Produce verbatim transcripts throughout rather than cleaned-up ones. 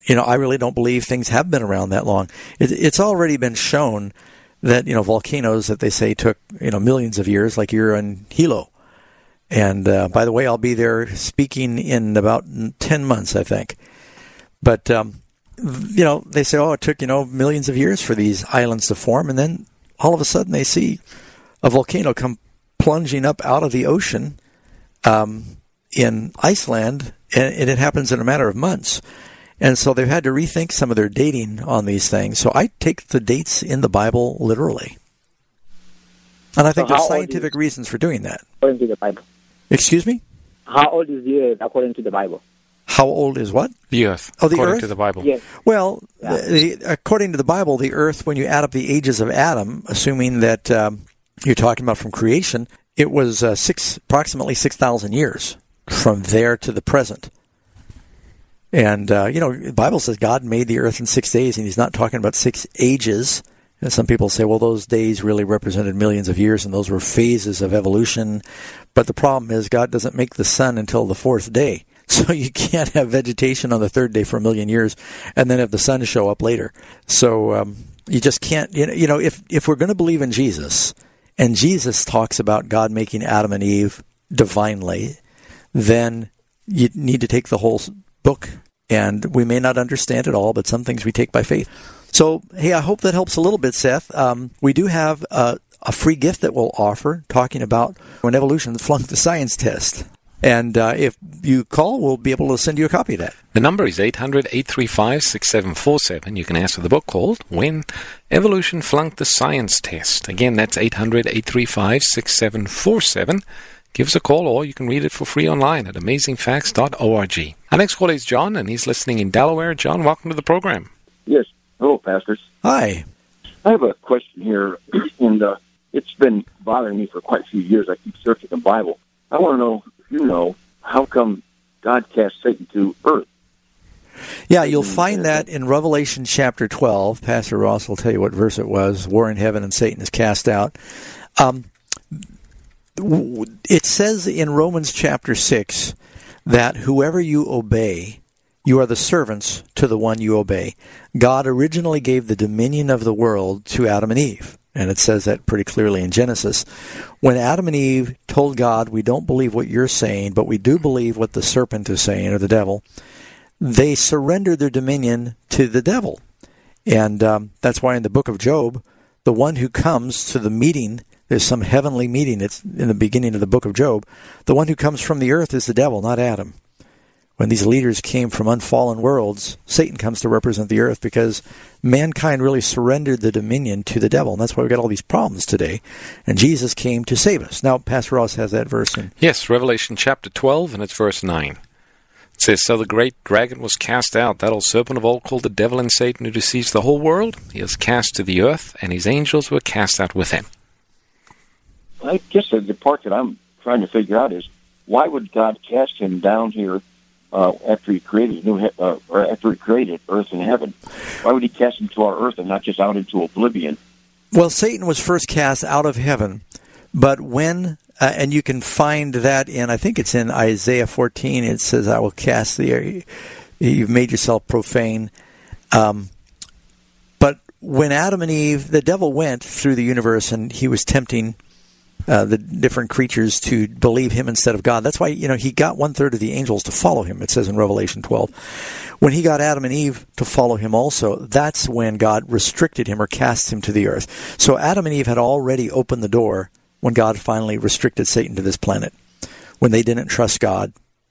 you know, I really don't believe things have been around that long. It, it's already been shown that, you know, volcanoes that they say took, you know, millions of years, like you're in Hilo. And, uh, by the way, I'll be there speaking in about ten months, I think. But, um, you know, they say, oh, it took, you know, millions of years for these islands to form. And then all of a sudden they see a volcano come plunging up out of the ocean um, in Iceland, and, and it happens in a matter of months. And so they've had to rethink some of their dating on these things. So I take the dates in the Bible literally. And I think so there's scientific is, reasons for doing that. According to the Bible. Excuse me? How old is the earth according to the Bible? How old is what? The earth. Oh, the according earth? to the Bible. Yes. Well, yeah. the, according to the Bible, the earth, when you add up the ages of Adam, assuming that um, you're talking about from creation, it was uh, six, approximately six thousand years from there to the present. And, uh, you know, the Bible says God made the earth in six days, and he's not talking about six ages. And some people say, well, those days really represented millions of years, and those were phases of evolution. But the problem is God doesn't make the sun until the fourth day. So you can't have vegetation on the third day for a million years and then have the sun show up later. So um, you just can't, you know, you know if, if we're going to believe in Jesus, and Jesus talks about God making Adam and Eve divinely, then you need to take the whole book. And we may not understand it all, but some things we take by faith. So, hey, I hope that helps a little bit, Seth. Um, we do have a, a free gift that we'll offer talking about when evolution flunked the science test. And uh, if you call, we'll be able to send you a copy of that. The number is eight hundred, eight three five, six seven four seven. You can ask for the book called When Evolution Flunked the Science Test. Again, that's eight hundred, eight three five, six seven four seven. Give us a call, or you can read it for free online at amazing facts dot org. Our next caller is John, and he's listening in Delaware. John, welcome to the program. Yes. Hello, pastors. Hi. I have a question here, and uh, it's been bothering me for quite a few years. I keep searching the Bible. I want to know, if you know, how come God cast Satan to earth? Yeah, you'll find that in Revelation chapter twelve. Pastor Ross will tell you what verse it was. War in heaven and Satan is cast out. Um, it says in Romans chapter six that whoever you obey, you are the servants to the one you obey. God originally gave the dominion of the world to Adam and Eve. And it says that pretty clearly in Genesis. When Adam and Eve told God, we don't believe what you're saying, but we do believe what the serpent is saying, or the devil, they surrendered their dominion to the devil. And um, that's why in the book of Job, the one who comes to the meeting, there's some heavenly meeting, it's in the beginning of the book of Job, the one who comes from the earth is the devil, not Adam. When these leaders came from unfallen worlds, Satan comes to represent the earth because mankind really surrendered the dominion to the devil. And that's why we've got all these problems today. And Jesus came to save us. Now, Pastor Ross has that verse in. Yes, Revelation chapter twelve, and it's verse nine. It says, So the great dragon was cast out, that old serpent of old called the devil and Satan, who deceives the whole world. He was cast to the earth, and his angels were cast out with him. I guess the part that I'm trying to figure out is, why would God cast him down here Uh, after he created new, he- uh, or after he created earth and heaven? Why would he cast him to our earth and not just out into oblivion? Well, Satan was first cast out of heaven, but when, uh, and you can find that in, I think it's in Isaiah fourteen, it says, I will cast the, you've made yourself profane. Um, but when Adam and Eve, the devil went through the universe and he was tempting Uh, the different creatures to believe him instead of God. That's why, you know, he got one-third of the angels to follow him, it says in Revelation twelve. When he got Adam and Eve to follow him also, that's when God restricted him or cast him to the earth. So Adam and Eve had already opened the door when God finally restricted Satan to this planet, when they didn't trust God.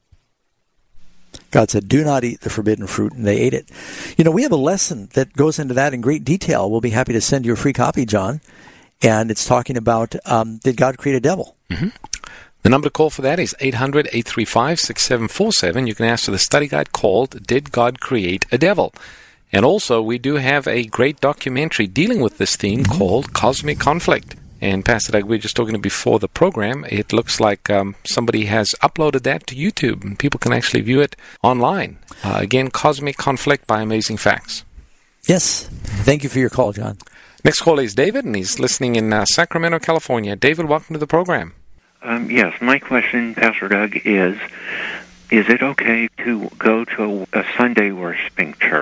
God said, do not eat the forbidden fruit, and they ate it. You know, we have a lesson that goes into that in great detail. We'll be happy to send you a free copy, John. And it's talking about, um, did God create a devil? Mm-hmm. The number to call for that is eight hundred, eight three five, six seven four seven. You can ask for the study guide called, Did God Create a Devil? And also, we do have a great documentary dealing with this theme mm-hmm. called Cosmic Conflict. And Pastor Doug, we were just talking before the program, it looks like um, somebody has uploaded that to YouTube, and people can actually view it online. Uh, again, Cosmic Conflict by Amazing Facts. Yes. Thank you for your call, John. Next caller is David, and he's listening in uh, Sacramento, California. David, welcome to the program. Um, yes, my question, Pastor Doug, is, is it okay to go to a Sunday worshiping church?